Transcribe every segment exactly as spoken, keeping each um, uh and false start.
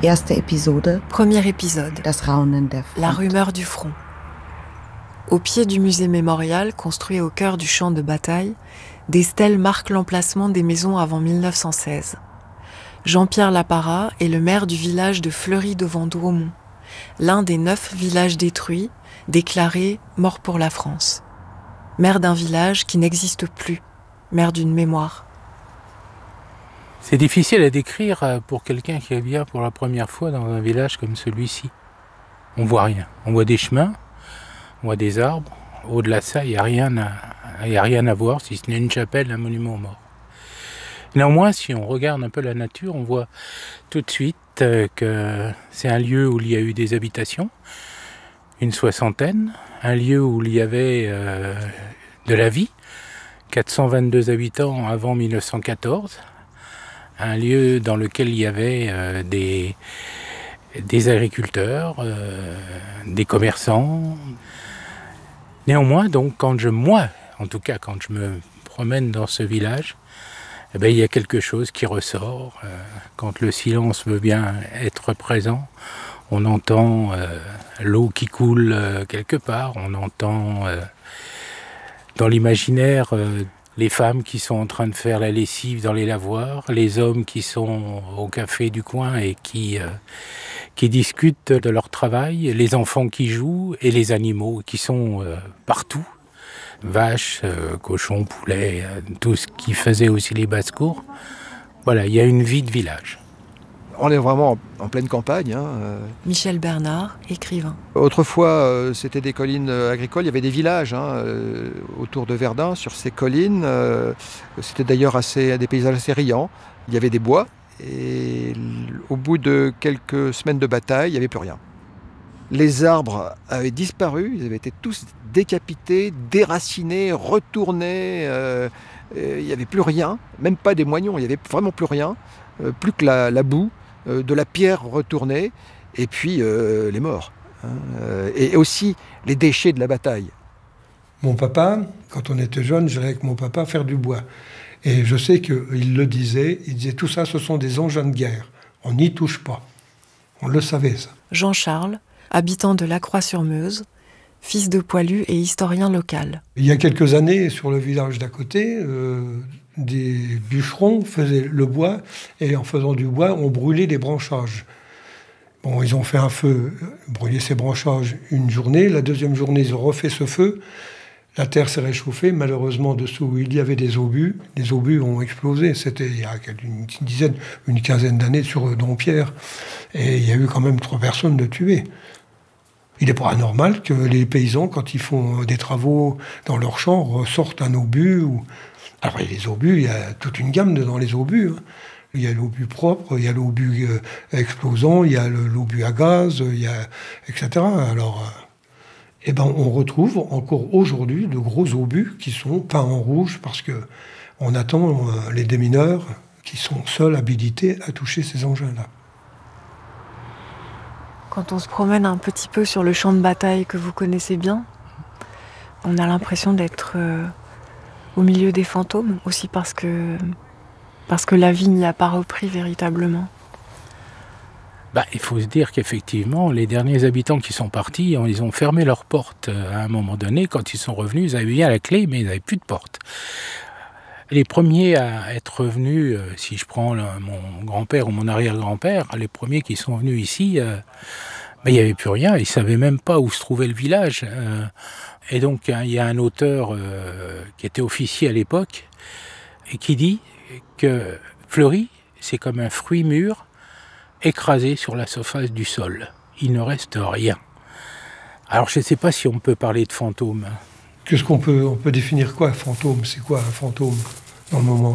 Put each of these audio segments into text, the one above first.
Erste Episode. Premier épisode. Das Raunen der Front. La rumeur du front. Au pied du musée mémorial, construit au cœur du champ de bataille, des stèles marquent l'emplacement des maisons avant mille neuf cent seize. Jean-Pierre Lapparat est le maire du village de Fleury-devant-Douaumont, l'un des neuf villages détruits, déclarés morts pour la France. Maire d'un village qui n'existe plus, maire d'une mémoire. C'est difficile à décrire pour quelqu'un qui vient pour la première fois dans un village comme celui-ci. On voit rien. On voit des chemins, on voit des arbres. Au-delà de ça, il n'y a rien à, il y a rien à voir, si ce n'est une chapelle, un monument aux morts. Néanmoins, si on regarde un peu la nature, on voit tout de suite que c'est un lieu où il y a eu des habitations, une soixantaine, un lieu où il y avait euh, de la vie, quatre cent vingt-deux habitants avant mille neuf cent quatorze, un lieu dans lequel il y avait euh, des, des agriculteurs, euh, des commerçants. Néanmoins, donc, quand je, moi, en tout cas, quand je me promène dans ce village, eh bien, il y a quelque chose qui ressort. Euh, quand le silence veut bien être présent, on entend euh, l'eau qui coule euh, quelque part, on entend euh, dans l'imaginaire euh, les femmes qui sont en train de faire la lessive dans les lavoirs, les hommes qui sont au café du coin et qui, euh, qui discutent de leur travail, les enfants qui jouent et les animaux qui sont euh, partout. Vaches, euh, cochons, poulets, euh, tout ce qui faisait aussi les basses-cours. Voilà, il y a une vie de village. On est vraiment en, en pleine campagne. Hein. Michel Bernard, écrivain. Autrefois, euh, c'était des collines agricoles, il y avait des villages hein, euh, autour de Verdun, sur ces collines. Euh, c'était d'ailleurs assez, des paysages assez riants. Il y avait des bois, et au bout de quelques semaines de bataille, il n'y avait plus rien. Les arbres avaient disparu, ils avaient été tous décapités, déracinés, retournés. Euh, il n'y avait plus rien, même pas des moignons, il n'y avait vraiment plus rien. Euh, plus que la, la boue, euh, de la pierre retournée, et puis euh, les morts. Hein, euh, et aussi les déchets de la bataille. Mon papa, quand on était jeune, j'allais avec mon papa faire du bois. Et je sais qu'il le disait, il disait tout ça, ce sont des engins de guerre. On n'y touche pas. On le savait, ça. Jean-Charles, habitant de Lacroix-sur-Meuse, fils de poilu et historien local. Il y a quelques années, sur le village d'à côté, euh, des bûcherons faisaient le bois, et en faisant du bois, on brûlait les branchages. Bon, ils ont fait un feu, brûlé ces branchages une journée. La deuxième journée, ils ont refait ce feu. La terre s'est réchauffée. Malheureusement, dessous, il y avait des obus. Les obus ont explosé. C'était il y a une dizaine, une quinzaine d'années sur Dompierre. Et il y a eu quand même trois personnes de tuées. Il n'est pas anormal que les paysans, quand ils font des travaux dans leur champ, ressortent un obus. Ou... Alors, les obus, il y a toute une gamme dans les obus. Hein. Il y a l'obus propre, il y a l'obus euh, explosant, il y a le, l'obus à gaz, il y a, et cetera. Alors, euh, eh ben, on retrouve encore aujourd'hui de gros obus qui sont peints en rouge parce qu'on attend euh, les démineurs qui sont seuls habilités à toucher ces engins-là. Quand on se promène un petit peu sur le champ de bataille que vous connaissez bien, on a l'impression d'être euh, au milieu des fantômes, aussi parce que, parce que la vie n'y a pas repris véritablement. Bah, il faut se dire qu'effectivement, les derniers habitants qui sont partis, ils ont fermé leurs portes à un moment donné. Quand ils sont revenus, ils avaient bien la clé, mais ils n'avaient plus de porte. Les premiers à être revenus, euh, si je prends le, mon grand-père ou mon arrière-grand-père, les premiers qui sont venus ici, euh, ben, il n'y avait plus rien, ils ne savaient même pas où se trouvait le village. Euh, et donc il y a un auteur euh, qui était officier à l'époque et qui dit que Fleury, c'est comme un fruit mûr écrasé sur la surface du sol. Il ne reste rien. Alors je ne sais pas si on peut parler de fantôme. Qu'est-ce qu'on peut, on peut définir quoi, fantôme ? C'est quoi un fantôme dans le moment-là ?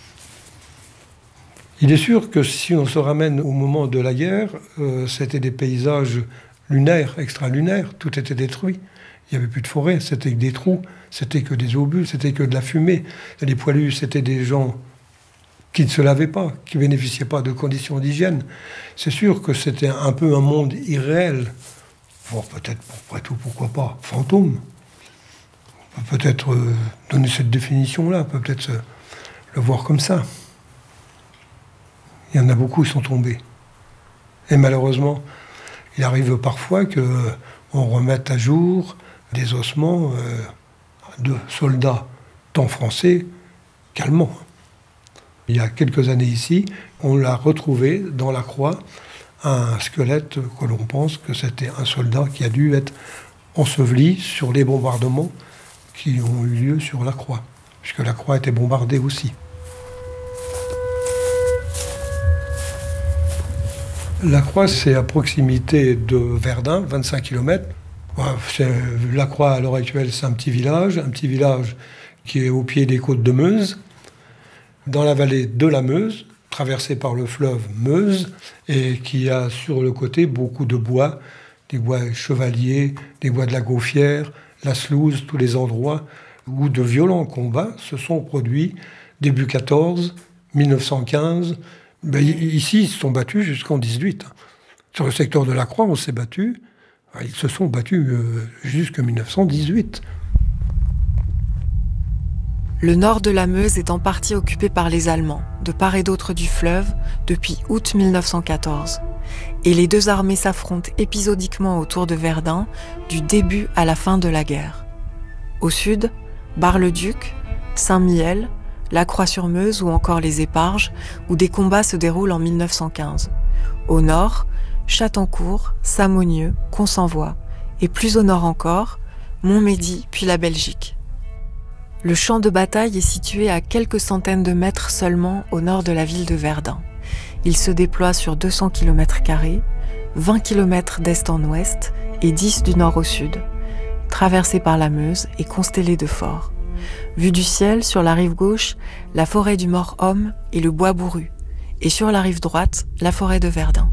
Il est sûr que si on se ramène au moment de la guerre, euh, c'était des paysages lunaires, extralunaires, tout était détruit. Il n'y avait plus de forêt, c'était que des trous, c'était que des obus, c'était que de la fumée. Les poilus, c'était des gens qui ne se lavaient pas, qui ne bénéficiaient pas de conditions d'hygiène. C'est sûr que c'était un peu un monde irréel. Bon, peut-être, après tout, pourquoi pas, fantôme. On peut peut-être euh, donner cette définition-là, on peut peut-être euh, le voir comme ça. Il y en a beaucoup qui sont tombés. Et malheureusement, il arrive parfois qu'on remette à jour des ossements euh, de soldats, tant français qu'allemands. Il y a quelques années ici, on l'a retrouvé dans la croix, un squelette que l'on pense que c'était un soldat qui a dû être enseveli sur les bombardements qui ont eu lieu sur la croix, puisque la croix était bombardée aussi. La croix, c'est à proximité de Verdun, vingt-cinq kilomètres. La croix, à l'heure actuelle, c'est un petit village, un petit village qui est au pied des côtes de Meuse, dans la vallée de la Meuse, traversée par le fleuve Meuse, et qui a sur le côté beaucoup de bois, des bois chevaliers, des bois de la Gauffière, la Slouze, tous les endroits où de violents combats se sont produits début quatorze, mille neuf cent quinze. Ben, ici, ils se sont battus jusqu'en dix-huit. Sur le secteur de la Croix, on s'est battus. Ils se sont battus euh, jusqu'en mille neuf cent dix-huit. Le nord de la Meuse est en partie occupé par les Allemands, de part et d'autre du fleuve, depuis août mille neuf cent quatorze. Et les deux armées s'affrontent épisodiquement autour de Verdun, du début à la fin de la guerre. Au sud, Bar-le-Duc, Saint-Mihiel, la Croix-sur-Meuse ou encore les Éparges, où des combats se déroulent en mille neuf cent quinze. Au nord, Chattancourt, Samonieux, Consenvoie, et plus au nord encore, Montmédy puis la Belgique. Le champ de bataille est situé à quelques centaines de mètres seulement au nord de la ville de Verdun. Il se déploie sur deux cents kilomètres carrés, vingt kilomètres d'est en ouest et dix du nord au sud, traversé par la Meuse et constellé de forts. Vu du ciel, sur la rive gauche, la forêt du Mort-Homme et le bois bourru, et sur la rive droite, la forêt de Verdun.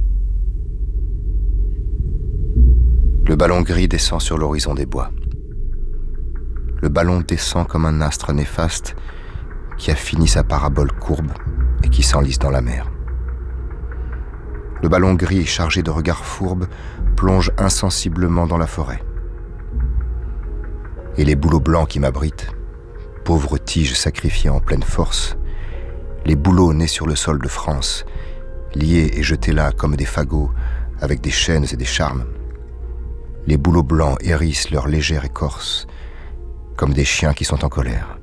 Le ballon gris descend sur l'horizon des bois. Le ballon descend comme un astre néfaste qui a fini sa parabole courbe et qui s'enlise dans la mer. Le ballon gris chargé de regards fourbes plonge insensiblement dans la forêt. Et les bouleaux blancs qui m'abritent, pauvres tiges sacrifiées en pleine force, les bouleaux nés sur le sol de France, liés et jetés là comme des fagots avec des chaînes et des charmes, les bouleaux blancs hérissent leur légère écorce, comme des chiens qui sont en colère.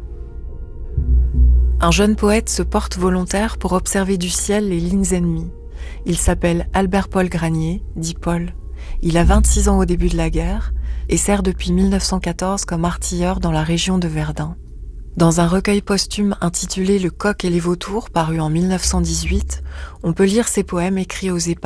Un jeune poète se porte volontaire pour observer du ciel les lignes ennemies. Il s'appelle Albert-Paul Granier, dit Paul. Il a vingt-six ans au début de la guerre et sert depuis mille neuf cent quatorze comme artilleur dans la région de Verdun. Dans un recueil posthume intitulé Le Coq et les vautours, paru en mille neuf cent dix-huit, on peut lire ses poèmes écrits aux Éparges.